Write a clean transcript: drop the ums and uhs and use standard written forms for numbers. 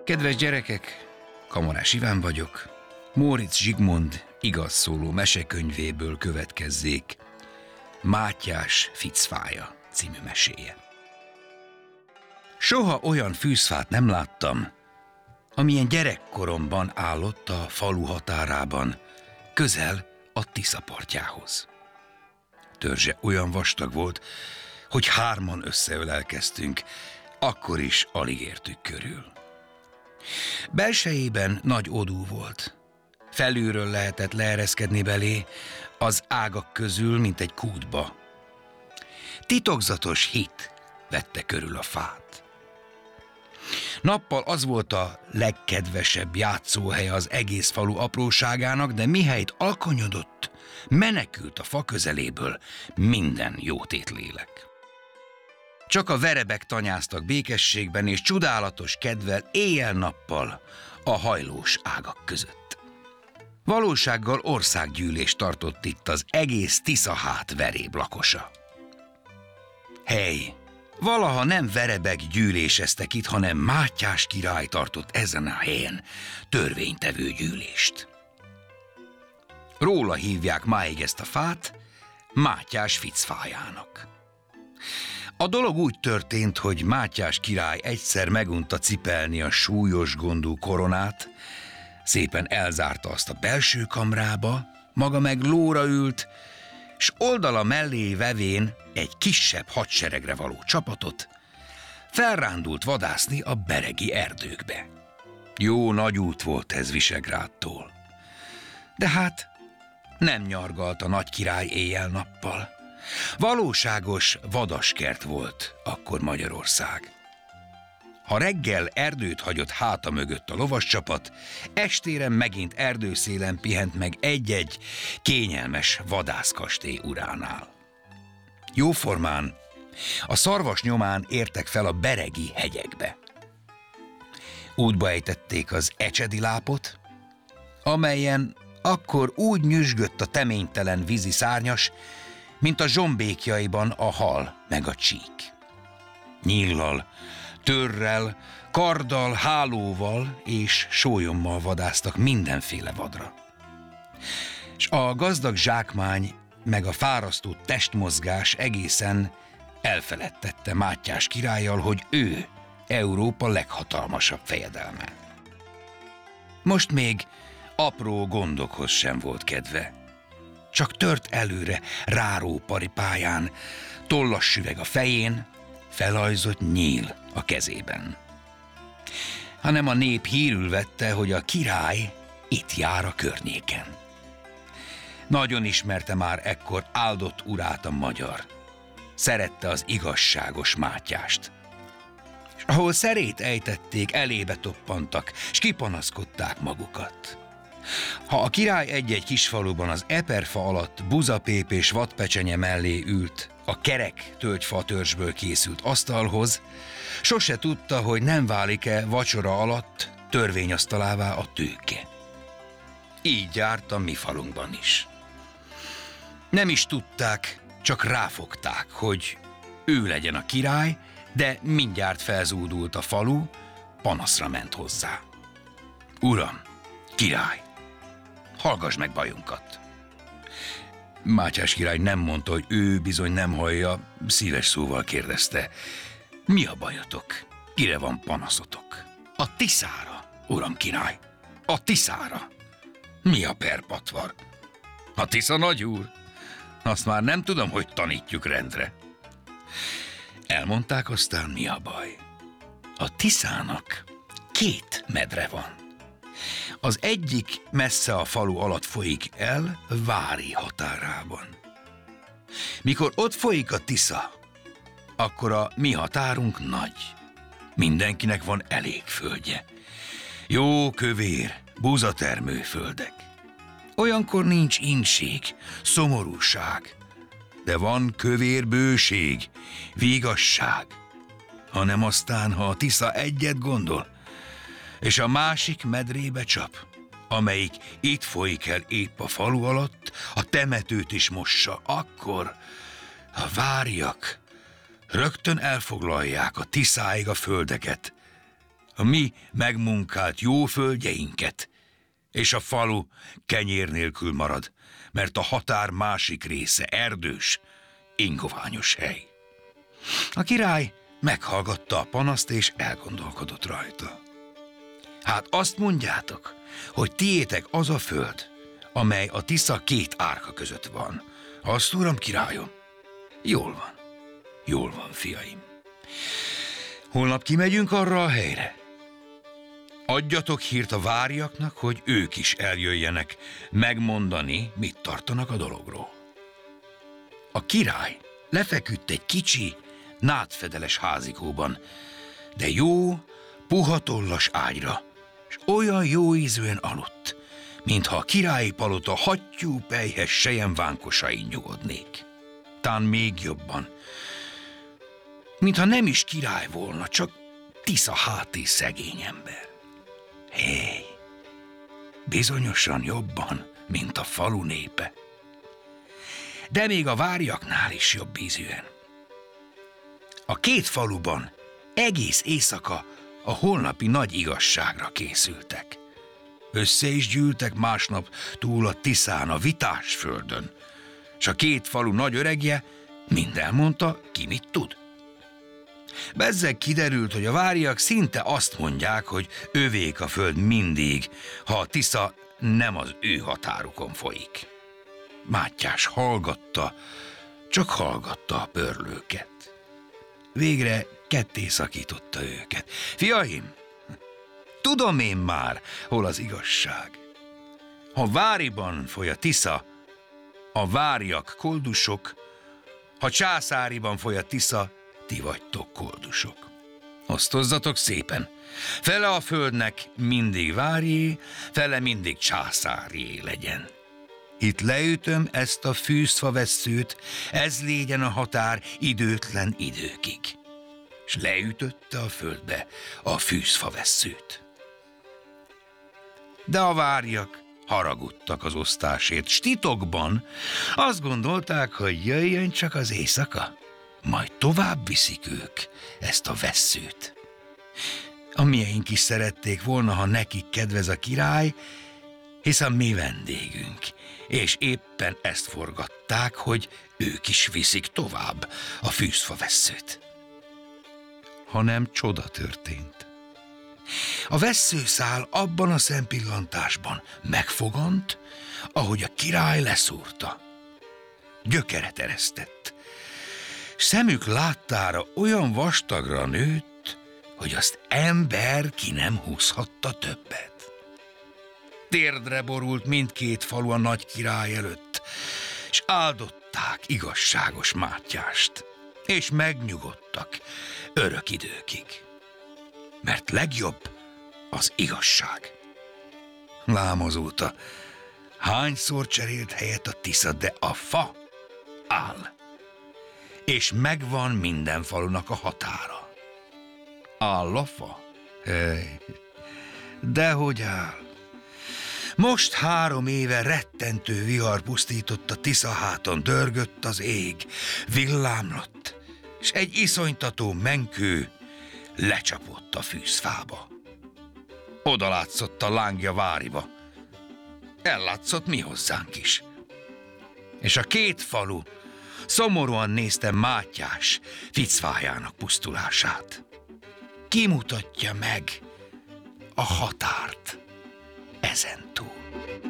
Kedves gyerekek, Kamarás Iván vagyok. Móricz Zsigmond igaz szóló mesekönyvéből következzék Mátyás ficfája című meséje. Soha olyan fűzfát nem láttam, amilyen gyerekkoromban állott a falu határában, közel a Tisza partjához. Törzse olyan vastag volt, hogy 3 összeölelkeztünk, akkor is alig értük körül. Belsejében nagy odú volt. Felülről lehetett leereszkedni belé, az ágak közül, mint egy kútba. Titokzatos hit vette körül a fát. Nappal az volt a legkedvesebb játszóhelye az egész falu apróságának, de mihelyt alkonyodott, menekült a fa közeléből minden jótét lélek. Csak a verebek tanyáztak békességben és csodálatos kedvel éjjel-nappal a hajlós ágak között. Valósággal országgyűlést tartott itt az egész Tiszahát veréb lakosa. Hely, valaha nem verebek gyűléseztek itt, hanem Mátyás király tartott ezen a helyen törvénytevő gyűlést. Róla hívják máig ezt a fát Mátyás ficfájának. A dolog úgy történt, hogy Mátyás király egyszer megunta cipelni a súlyos gondú koronát, szépen elzárta azt a belső kamrába, maga meg lóra ült, s oldala mellé vevén egy kisebb hadseregre való csapatot, felrándult vadászni a beregi erdőkbe. Jó nagy út volt ez Visegrádtól. De hát nem nyargalt a nagy király éjjel-nappal. Valóságos vadaskert volt akkor Magyarország. Ha reggel erdőt hagyott háta mögött a lovascsapat, estére megint erdőszélen pihent meg egy-egy kényelmes vadászkastély uránál. Jóformán a Szarvas nyomán értek fel a beregi hegyekbe. Útba ejtették az Ecsedi lápot, amelyen akkor úgy nyüzsgött a teménytelen vízi szárnyas, mint a zsombékjaiban a hal meg a csík. Nyíllal, törrel, karddal, hálóval és sólyommal vadásztak mindenféle vadra. És a gazdag zsákmány meg a fárasztó testmozgás egészen elfeledtette Mátyás királlyal, hogy ő Európa leghatalmasabb fejedelme. Most még apró gondokhoz sem volt kedve. Csak tört előre ráró paripáján, tollas süveg a fején, felajzott nyíl a kezében. Hanem a nép hírül vette, hogy a király itt jár a környéken. Nagyon ismerte már ekkor áldott urát a magyar. Szerette az igazságos Mátyást. És ahol szerét ejtették, elébe toppantak, s kipanaszkodták magukat. Ha a király egy-egy kisfaluban az eperfa alatt buzapép és vadpecsenye mellé ült, a kerek tölgyfa törzsből készült asztalhoz, sose tudta, hogy nem válik-e vacsora alatt törvényasztalává a tőke. Így járt a mi falunkban is. Nem is tudták, csak ráfogták, hogy ő legyen a király, de mindjárt felzúdult a falu, panaszra ment hozzá. Uram, király, hallgass meg bajunkat. Mátyás király nem mondta, hogy ő bizony nem hallja, szíves szóval kérdezte. Mi a bajotok? Kire van panaszotok? A Tiszára, uram király, a Tiszára. Mi a perpatvar? A Tisza nagyúr? Azt már nem tudom, hogy tanítjuk rendre. Elmondták aztán, mi a baj. A Tiszának 2 medre van. Az egyik messze a falu alatt folyik el, Vári határában. Mikor ott folyik a Tisza, akkor a mi határunk nagy. Mindenkinek van elég földje. Jó kövér, buzatermő földek. Olyankor nincs inség, szomorúság, de van kövér bőség, vigasság. Hanem aztán, ha a Tisza egyet gondol, és a másik medrébe csap, amelyik itt folyik el épp a falu alatt, a temetőt is mossa, akkor a váriak rögtön elfoglalják a Tiszáig a földeket, a mi megmunkált jó földjeinket, és a falu kenyér nélkül marad, mert a határ másik része erdős, ingoványos hely. A király meghallgatta a panaszt, és elgondolkodott rajta. Hát azt mondjátok, hogy tiétek az a föld, amely a Tisza két árka között van. Azt, uram, királyom? Jól van, fiaim. Holnap kimegyünk arra a helyre. Adjatok hírt a váriaknak, hogy ők is eljöjjenek megmondani, mit tartanak a dologról. A király lefeküdt egy kicsi, nádfedeles házikóban, de jó, puha tollas ágyra, és olyan jó ízűen aludt, mintha a királyi palota hattyú pelyhes selyemvánkosain nyugodnék. Tán még jobban, mintha nem is király volna, csak Tisza háti szegény ember. Hé, bizonyosan jobban, mint a falu népe. De még a váriaknál is jobb ízűen. A két faluban egész éjszaka a holnapi nagy igazságra készültek. Össze is gyűltek másnap túl a Tiszán, a Vitásföldön, s a két falu nagy öregje mind elmondta, ki mit tud. Bezzeg kiderült, hogy a váriak szinte azt mondják, hogy övék a föld mindig, ha a Tisza nem az ő határukon folyik. Mátyás hallgatta, csak hallgatta a pörlőket. Végre ketté szakította őket. Fiaim, tudom én már, hol az igazság. Ha Váriban foly a Tisza, a váriak koldusok, ha Császáriban foly a Tisza, ti vagytok koldusok. Osztozzatok szépen. Fele a földnek mindig várié, fele mindig császárié legyen. Itt leütöm ezt a fűzfavesszőt, ez légyen a határ időtlen időkig. És leütötte a földbe a fűzfavesszőt. De a váriak haragudtak az osztásért, s titokban azt gondolták, hogy jöjjön csak az éjszaka, majd tovább viszik ők ezt a vesszőt. A mieink is szerették volna, ha nekik kedvez a király, hiszen mi vendégünk, és éppen ezt forgatták, hogy ők is viszik tovább a fűzfavesszőt. Hanem csoda történt. A vesszőszál abban a szempillantásban megfogant, ahogy a király leszúrta. Gyökeret eresztett. Szemük láttára olyan vastagra nőtt, hogy azt ember ki nem húzhatta többet. Térdre borult mindkét falu a nagy király előtt, és áldották igazságos Mátyást, és megnyugodtak örök időkig. Mert legjobb az igazság. Lám azóta hányszor cserélt helyet a Tisza, de a fa áll, és megvan minden falunak a határa. Áll a fa? Dehogy áll. Most 3 éve rettentő vihar pusztított a Tiszaháton, dörgött az ég, villámlott, és egy iszonytató menkő lecsapott a fűzfába. Oda látszott a lángja Váriba. Ellátszott mi hozzánk is. És a két falu szomorúan nézte Mátyás ficfájának pusztulását. Kimutatja meg a határt ezentúl.